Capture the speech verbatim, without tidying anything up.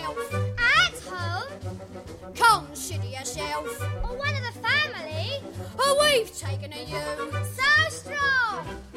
yourself. At home? Consider yourself. Or one of the family? Oh, we've taken a you. So strong!